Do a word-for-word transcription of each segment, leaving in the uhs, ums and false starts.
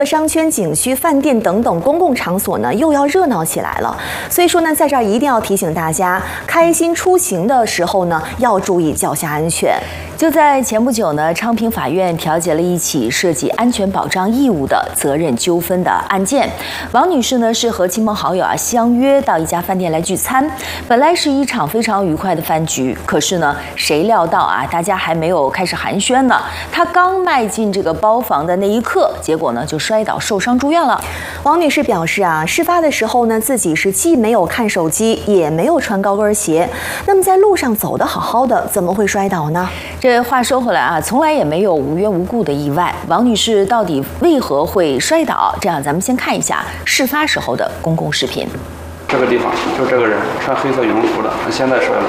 商圈、景区、饭店等等公共场所呢，又要热闹起来了。所以说呢，在这儿一定要提醒大家，开心出行的时候呢，要注意脚下安全。就在前不久呢，昌平法院调解了一起涉及安全保障义务的责任纠纷的案件。王女士呢是和亲朋好友啊相约到一家饭店来聚餐，本来是一场非常愉快的饭局，可是呢，谁料到啊，大家还没有开始寒暄呢，她刚迈进这个包房的那一刻，结果呢就摔倒受伤住院了。王女士表示啊，事发的时候呢，自己是既没有看手机，也没有穿高跟鞋，那么在路上走得好好的，怎么会摔倒呢？这话说回来啊，从来也没有无缘无故的意外。王女士到底为何会摔倒？这样咱们先看一下事发时候的公共视频。 这个地方就这个人穿黑色羽绒服的，现在摔了。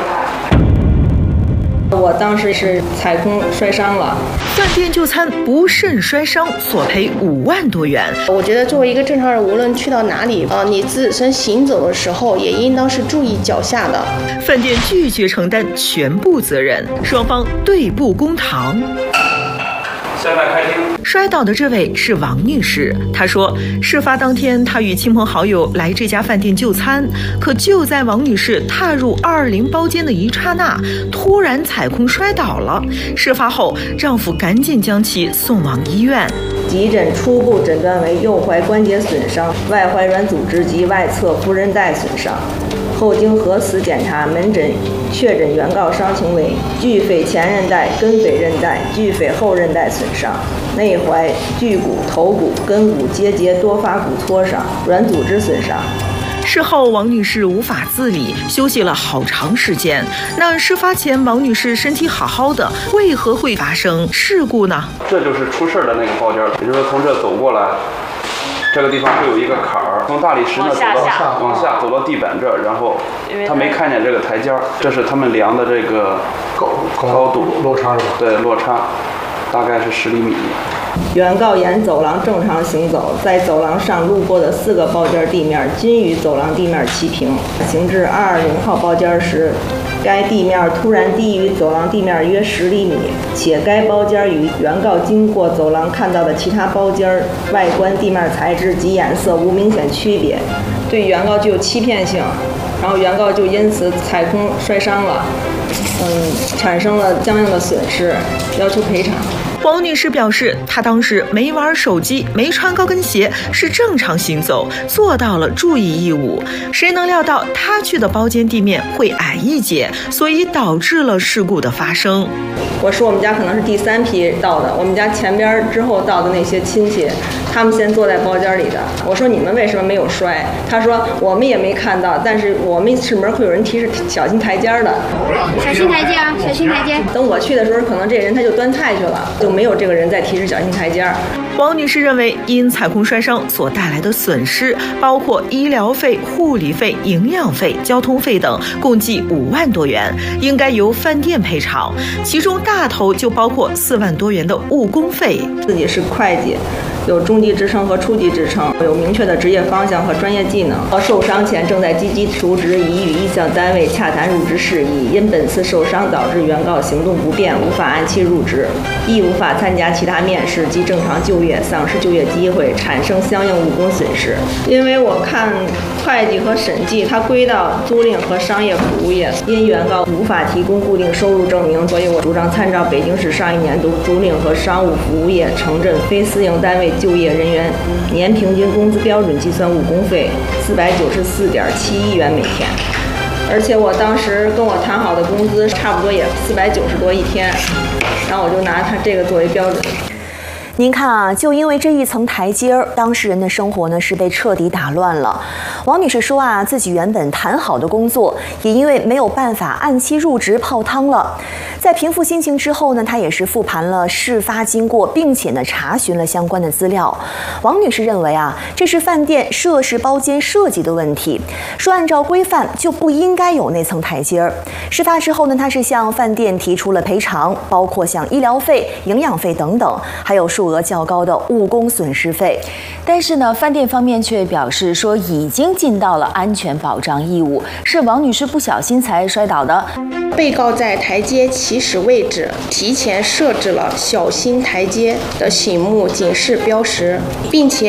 我当时是踩空摔伤了， 饭店就餐不慎摔伤，索赔五万多元。 我觉得作为一个正常人，无论去到哪里，呃，你自身行走的时候，也应当是注意脚下的。 饭店拒绝承担全部责任，双方对簿公堂。 现在开庭。 摔倒的这位是王女士，她说，事发当天她与亲朋好友来这家饭店就餐，可就在王女士踏入二二零包间的一刹那，突然踩空摔倒了。事发后，丈夫赶紧将其送往医院。 急诊初步诊断为右踝关节损伤、外踝软组织及外侧副韧带损伤。后经核磁检查，门诊确诊原告伤情为距腓前韧带、根腓韧带、距腓后韧带损伤，内踝、距骨、头骨、根骨结节多发骨挫伤，软组织损伤。 事后，王女士无法自理，休息了好长时间。那事发前，王女士身体好好的，为何会发生事故呢？ 这就是出事的那个包间了，也就是说从这走过来。这个地方会有一个坎儿，从大理石呢走到往下走到地板这儿，然后他没看见这个台阶儿，这是他们量的这个高高度落差是吧？ 对，落差大概是十厘米。 原告沿走廊正常行走，在走廊上路过的四个包间地面均与走廊地面齐平。行至二二零号包间时，该地面突然低于走廊地面约十厘米，且该包间与原告经过走廊看到的其他包间外观、地面材质及颜色无明显区别，对原告具有欺骗性，然后原告就因此踩空摔伤了，嗯，产生了相应的损失，要求赔偿。 王女士表示，她当时没玩手机，没穿高跟鞋，是正常行走，做到了注意义务。谁能料到她去的包间地面会矮一截，所以导致了事故的发生。 我说我们家可能是第三批到的，我们家前边之后到的那些亲戚，他们先坐在包间里的。我说你们为什么没有摔？他说我们也没看到，但是我们是门会有人提示小心台阶的。 小心台阶啊，小心台阶。 等我去的时候，可能这人他就端菜去了，就没有这个人在提示小心台阶。 王女士认为，因踩空摔伤所带来的损失包括医疗费、护理费、营养费、交通费等，共计五万多元，应该由饭店赔偿。其中大头就包括四万多元的误工费。 自己是会计，有中级职称和初级职称，有明确的职业方向和专业技能。受伤前正在积极求职，已与意向单位洽谈入职事宜，因本次受伤导致原告行动不便，无法按期入职，亦无法参加其他面试及正常就业，丧失就业机会，产生相应误工损失。因为我看会计和审计，它归到租赁和商业服务业，因原告无法提供固定收入证明，所以我主张参照北京市上一年度租赁和商务服务业城镇非私营单位就业人员年平均工资标准计算误工费四百九十四点七一元每天，而且我当时跟我谈好的工资差不多也四百九十多一天，然后我就拿他这个作为标准。 您看啊，就因为这一层台阶儿，当事人的生活呢是被彻底打乱了。王女士说啊，自己原本谈好的工作，也因为没有办法按期入职泡汤了。在平复心情之后呢，她也是复盘了事发经过，并且呢查询了相关的资料。王女士认为啊，这是饭店设施包间设计的问题，说按照规范就不应该有那层台阶儿。事发之后呢，她是向饭店提出了赔偿，包括像医疗费、营养费等等，还有数额较高的误工损失费。但是呢，饭店方面却表示说已经尽到了安全保障义务，是王女士不小心才摔倒的。 被告在台阶起始位置提前设置了小心台阶的醒目警示标识，并且